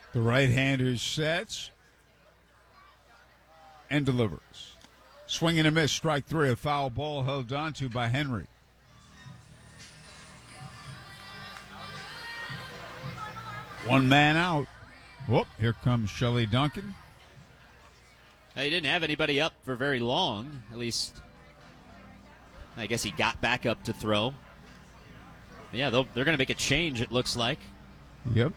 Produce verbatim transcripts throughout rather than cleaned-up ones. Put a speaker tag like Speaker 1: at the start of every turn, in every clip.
Speaker 1: The right-hander sets and delivers. Swing and a miss, strike three. A foul ball held onto by Henry. One man out. Whoop, here comes Shelley Duncan.
Speaker 2: He didn't have anybody up for very long. At least, I guess he got back up to throw. Yeah, they're going to make a change, it looks like.
Speaker 1: Yep.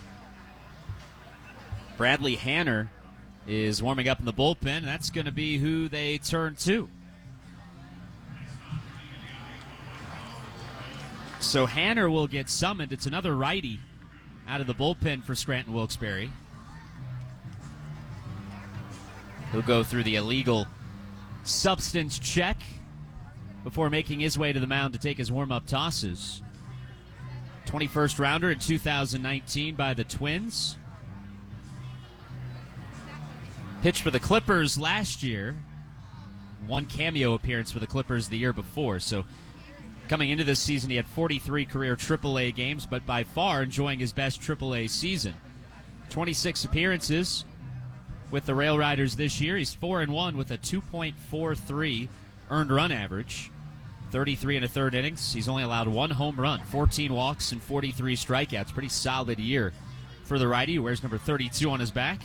Speaker 2: Bradley Hanner is warming up in the bullpen, and that's going to be who they turn to. So Hanner will get summoned. It's another righty out of the bullpen for Scranton Wilkes-Barre. He'll go through the illegal substance check before making his way to the mound to take his warm-up tosses. twenty-first rounder in two thousand nineteen by the Twins. Pitched for the Clippers last year. One cameo appearance for the Clippers the year before. So coming into this season, he had forty-three career triple A games, but by far enjoying his best triple A season. twenty-six appearances with the Rail Riders this year. He's four and one with a two point four three earned run average. thirty-three and a third innings. He's only allowed one home run, fourteen walks, and forty-three strikeouts. Pretty solid year for the righty, who wears number thirty-two on his back.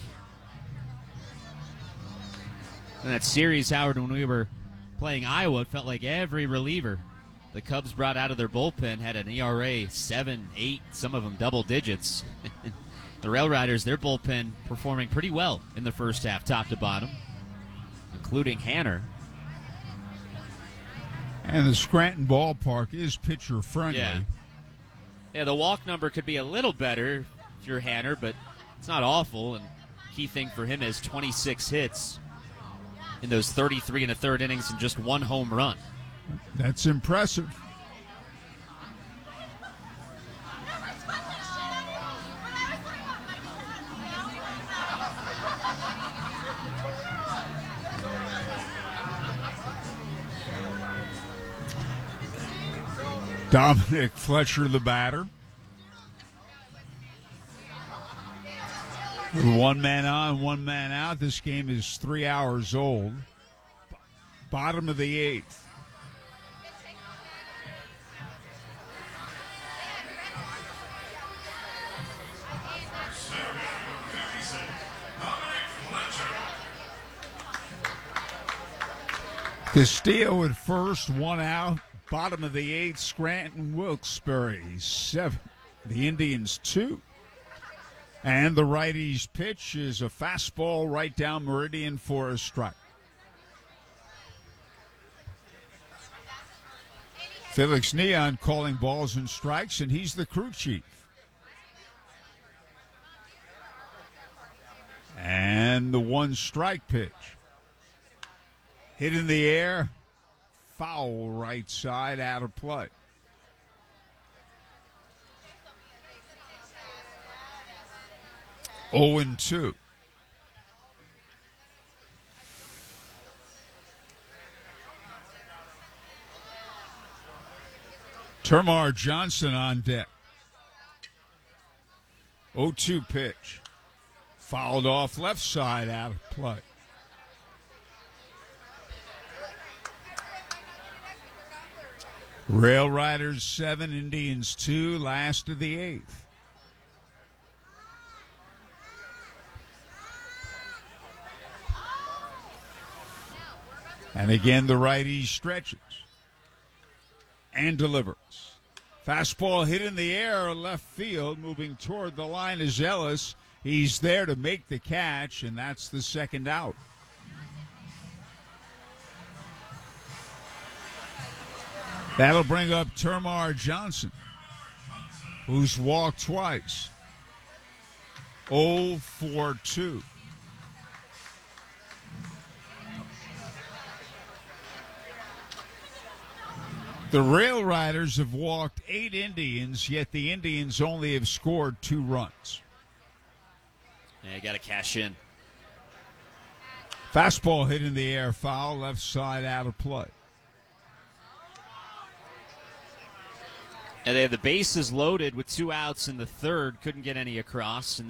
Speaker 2: In that series, Howard, when we were playing Iowa, it felt like every reliever the Cubs brought out of their bullpen had an E R A seven, eight, some of them double digits. The Rail Riders, their bullpen performing pretty well in the first half, top to bottom, including Hanner.
Speaker 1: And the Scranton ballpark is pitcher friendly.
Speaker 2: Yeah. Yeah, the walk number could be a little better if you're Hanner, but it's not awful. And key thing for him is twenty-six hits in those thirty-three and a third innings and just one home run.
Speaker 1: That's impressive. Dominic Fletcher, the batter. One man on, one man out. This game is three hours old. Bottom of the eighth. Castillo at first, one out. Bottom of the eighth, Scranton Wilkes-Barre seven. The Indians two. And the righty's pitch is a fastball right down meridian for a strike. Felix Neon calling balls and strikes, and he's the crew chief. And the one strike pitch. Hit in the air. Foul right side, out of play. oh and two. Termar Johnson on deck. oh two pitch. Fouled off left side, out of play. Rail Riders seven, Indians two, last of the eighth. And again, the righty stretches and delivers. Fastball hit in the air, left field, moving toward the line is Ellis. He's there to make the catch, and that's the second out. That'll bring up Termar Johnson, who's walked twice. oh for two. The Rail Riders have walked eight Indians, yet the Indians only have scored two runs.
Speaker 2: Yeah, you got to cash in.
Speaker 1: Fastball hit in the air, foul, left side, out of play.
Speaker 2: And they have the bases loaded with two outs in the third. Couldn't get any across. And